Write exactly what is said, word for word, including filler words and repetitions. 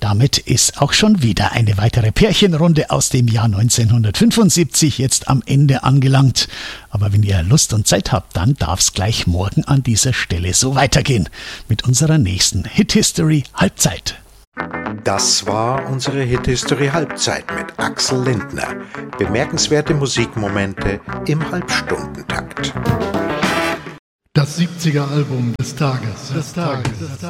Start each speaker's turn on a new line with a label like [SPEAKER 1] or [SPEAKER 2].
[SPEAKER 1] damit ist auch schon wieder eine weitere Pärchenrunde aus dem Jahr neunzehnhundertfünfundsiebzig jetzt am Ende angelangt. Aber wenn ihr Lust und Zeit habt, dann darf's gleich morgen an dieser Stelle so weitergehen mit unserer nächsten Hit History Halbzeit.
[SPEAKER 2] Das war unsere Hit History Halbzeit mit Axel Lindner. Bemerkenswerte Musikmomente im Halbstundentakt.
[SPEAKER 3] Das siebziger Album des Tages. Des Tages.